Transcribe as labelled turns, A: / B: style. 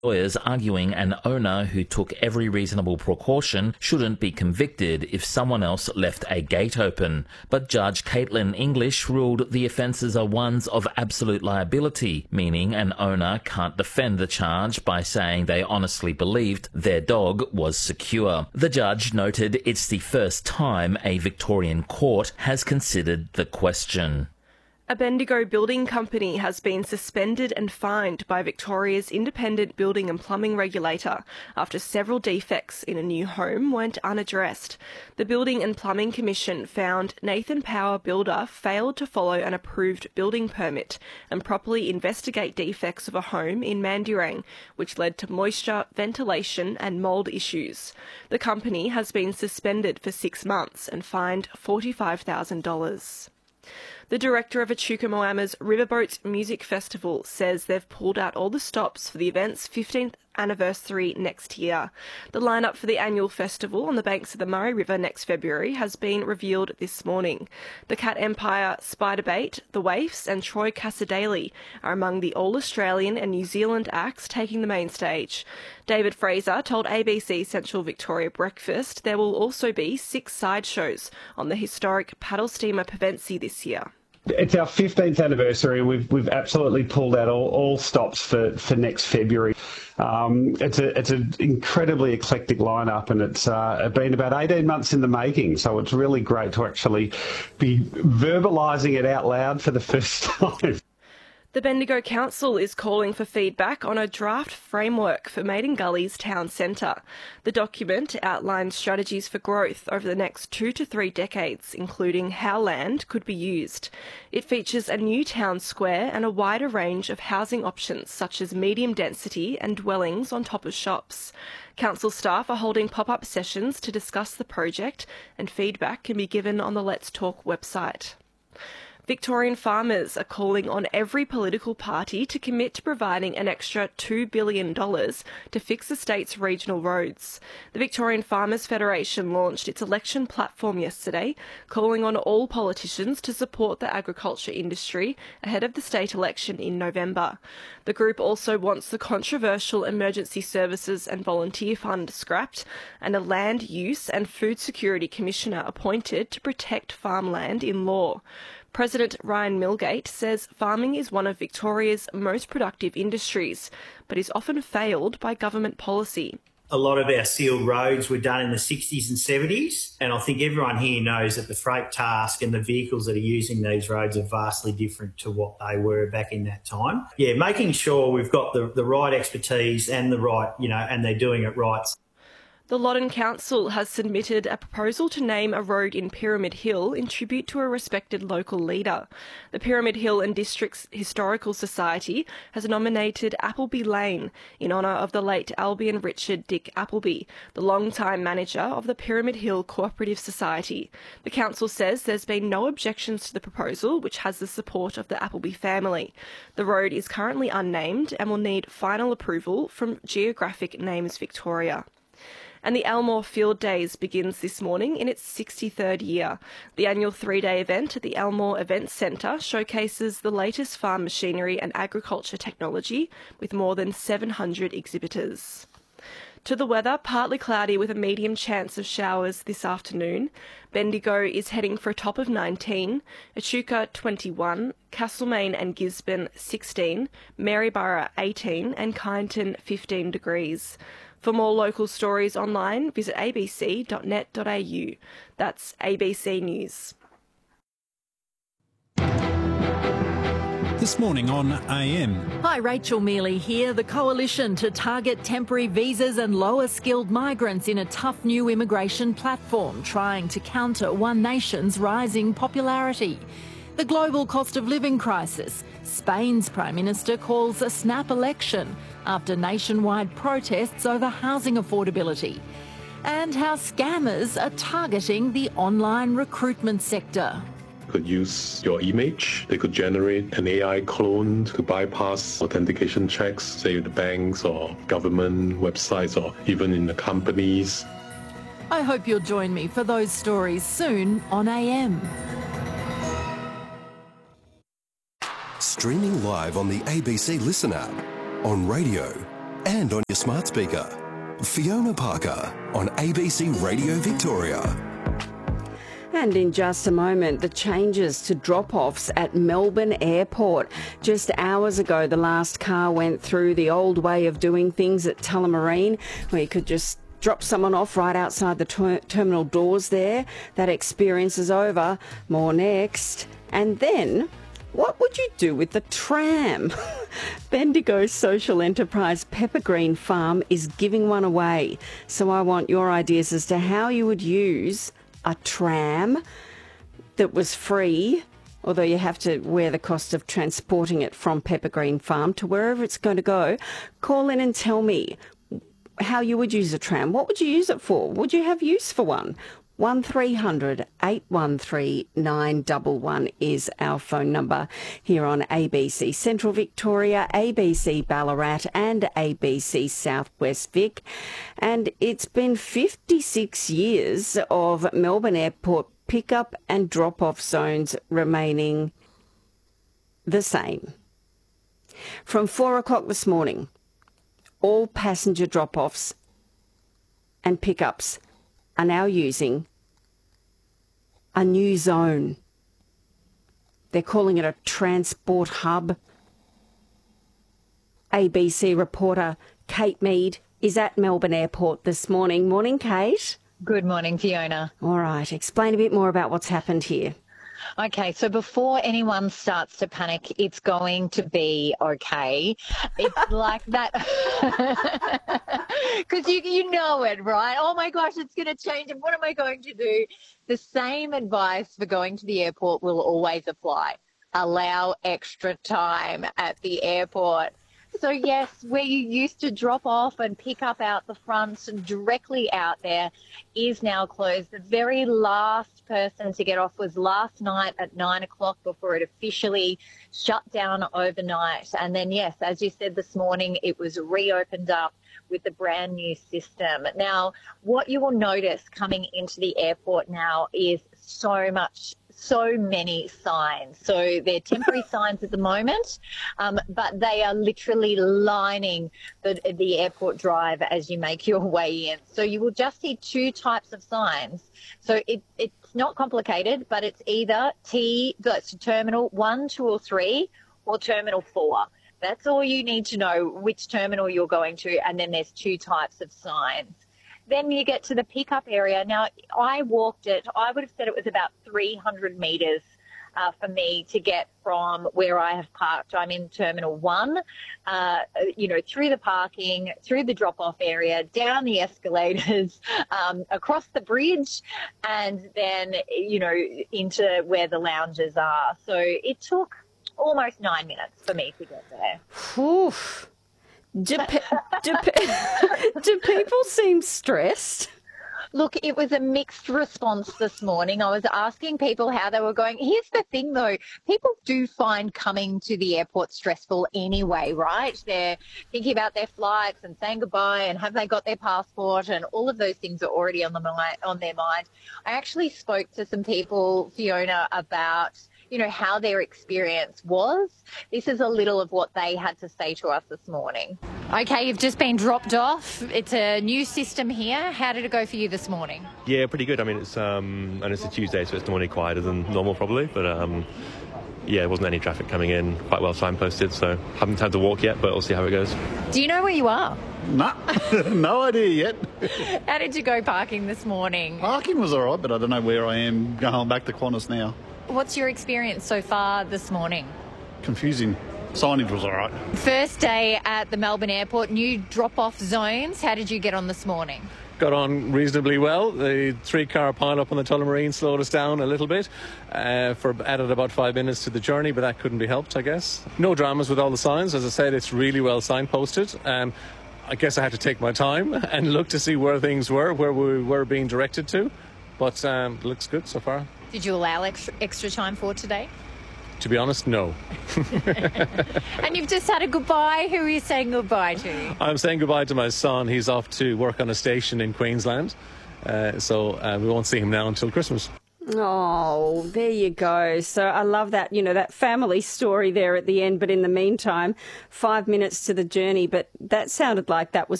A: Lawyers arguing an owner who took every reasonable precaution shouldn't be convicted if someone else left a gate open. But Judge Caitlin English ruled the offences are ones of absolute liability, meaning an owner can't defend the charge by saying they honestly believed their dog was secure. The judge noted it's the first time a Victorian court has considered the question.
B: A Bendigo building company has been suspended and fined by Victoria's independent building and plumbing regulator after several defects in a new home went unaddressed. The Building and Plumbing Commission found Nathan Power Builder failed to follow an approved building permit and properly investigate defects of a home in Mandurang, which led to moisture, ventilation and mould issues. The company has been suspended for 6 months and fined $45,000. The director of Echuca Moama's Riverboat Music Festival says they've pulled out all the stops for the event's 15th anniversary next year. The lineup for the annual festival on the banks of the Murray River next February has been revealed this morning. The Cat Empire, Spiderbait, The Waifs and Troy Cassadaly are among the all-Australian and New Zealand acts taking the main stage. David Fraser told ABC Central Victoria Breakfast there will also be 6 side shows on the historic paddle steamer Pevensey this year.
C: It's our 15th anniversary. We've absolutely pulled out all stops for next February. It's an incredibly eclectic lineup, and it's been about 18 months in the making. So it's really great to actually be verbalising it out loud for the first time.
B: The Bendigo Council is calling for feedback on a draft framework for Maiden Gully's town centre. The document outlines strategies for growth over the next 2 to 3 decades, including how land could be used. It features a new town square and a wider range of housing options such as medium density and dwellings on top of shops. Council staff are holding pop-up sessions to discuss the project, and feedback can be given on the Let's Talk website. Victorian farmers are calling on every political party to commit to providing an extra $2 billion to fix the state's regional roads. The Victorian Farmers Federation launched its election platform yesterday, calling on all politicians to support the agriculture industry ahead of the state election in November. The group also wants the controversial Emergency Services and Volunteer Fund scrapped and a Land Use and Food Security Commissioner appointed to protect farmland in law. President Ryan Milgate says farming is one of Victoria's most productive industries, but is often failed by government policy.
D: A lot of our sealed roads were done in the 60s and 70s, and I think everyone here knows that the freight task and the vehicles that are using these roads are vastly different to what they were back in that time. Yeah, making sure we've got the right expertise and the right, and they're doing it right.
B: The Loddon Council has submitted a proposal to name a road in Pyramid Hill in tribute to a respected local leader. The Pyramid Hill and Districts Historical Society has nominated Appleby Lane in honour of the late Albion Richard Dick Appleby, the long-time manager of the Pyramid Hill Cooperative Society. The council says there's been no objections to the proposal, which has the support of the Appleby family. The road is currently unnamed and will need final approval from Geographic Names Victoria. And the Elmore Field Days begins this morning in its 63rd year. The annual 3-day event at the Elmore Events Centre showcases the latest farm machinery and agriculture technology with more than 700 exhibitors. To the weather, partly cloudy with a medium chance of showers this afternoon. Bendigo is heading for a top of 19, Echuca 21, Castlemaine and Gisborne 16, Maryborough 18 and Kyneton 15 degrees. For more local stories online, visit abc.net.au. That's ABC News.
E: This morning on AM.
F: Hi, Rachel Mealy here. The coalition to target temporary visas and lower skilled migrants in a tough new immigration platform trying to counter One Nation's rising popularity. The global cost of living crisis. Spain's Prime Minister calls a snap election after nationwide protests over housing affordability. And how scammers are targeting the online recruitment sector.
G: Could use your image. They could generate an AI clone to bypass authentication checks, say the banks or government websites or even in the companies.
F: I hope you'll join me for those stories soon on AM.
H: Streaming live on the ABC Listen app, on radio, and on your smart speaker. Fiona Parker on ABC Radio Victoria.
I: And in just a moment, the changes to drop-offs at Melbourne Airport. Just hours ago, the last car went through the old way of doing things at Tullamarine, where you could just drop someone off right outside the terminal doors there. That experience is over. More next. And then, what would you do with the tram? Bendigo social enterprise Peppergreen Farm is giving one away. So I want your ideas as to how you would use a tram that was free, although you have to wear the cost of transporting it from Peppergreen Farm to wherever it's going to go. Call in and tell me how you would use a tram. What would you use it for? Would you have use for one? 1300 813 911 is our phone number here on ABC Central Victoria, ABC Ballarat and ABC Southwest Vic. And it's been 56 years of Melbourne Airport pick-up and drop-off zones remaining the same. From 4 o'clock this morning, all passenger drop-offs and pickups are now using a new zone. They're calling it a transport hub. ABC reporter Kate Mead is at Melbourne Airport this morning. Morning, Kate.
J: Good morning, Fiona.
I: All right, explain a bit more about what's happened here.
J: Okay, so before anyone starts to panic, it's going to be okay. It's like that, because you know it, right? Oh my gosh, it's going to change, and what am I going to do? The same advice for going to the airport will always apply. Allow extra time at the airport. So yes, where you used to drop off and pick up out the front and directly out there is now closed. The very last person to get off was last night at 9 o'clock before it officially shut down overnight. And then, yes, as you said this morning, it was reopened up with the brand new system. Now, what you will notice coming into the airport now is so many signs. So they're temporary signs at the moment, but they are literally lining the airport drive as you make your way in. So you will just see two types of signs. So it's not complicated, but it's either that's Terminal 1, 2 or 3 or Terminal 4. That's all you need to know, which terminal you're going to, and then there's two types of signs. Then you get to the pickup area. Now, I walked it. I would have said it was about 300 metres for me to get from where I have parked. I'm in Terminal 1, through the parking, through the drop-off area, down the escalators, across the bridge, and then, into where the lounges are. So it took almost 9 minutes for me to get there.
I: Oof. Do people seem stressed?
J: Look, it was a mixed response this morning. I was asking people how they were going. Here's the thing, though. People do find coming to the airport stressful anyway, right? They're thinking about their flights and saying goodbye and have they got their passport, and all of those things are already on their mind. I actually spoke to some people, Fiona, about how their experience was. This is a little of what they had to say to us this morning.
K: Okay, you've just been dropped off. It's a new system here. How did it go for you this morning?
L: Yeah, pretty good. I mean, it's and it's a Tuesday, so it's normally quieter than normal probably, but there wasn't any traffic coming in, quite well signposted, so haven't had to walk yet, but we'll see how it goes.
K: Do you know where you are?
M: Nah, no idea yet.
K: How did you go parking this morning?
M: Parking was all right, but I don't know where I am going back to Qantas now.
K: What's your experience so far this morning?
M: Confusing. Signage was all right.
K: First day at the Melbourne Airport, new drop-off zones. How did you get on this morning?
N: Got on reasonably well. The 3-car pile-up on the Tullamarine slowed us down a little bit added about 5 minutes to the journey, but that couldn't be helped, I guess. No dramas with all the signs. As I said, it's really well signposted. I guess I had to take my time and look to see where things were, where we were being directed to. But it looks good so far.
K: Did you allow extra time for today?
N: To be honest, no.
K: And you've just had a goodbye. Who are you saying goodbye to?
N: I'm saying goodbye to my son. He's off to work on a station in Queensland. So we won't see him now until Christmas.
I: Oh, there you go. So I love that, that family story there at the end. But in the meantime, 5 minutes to the journey. But that sounded like that was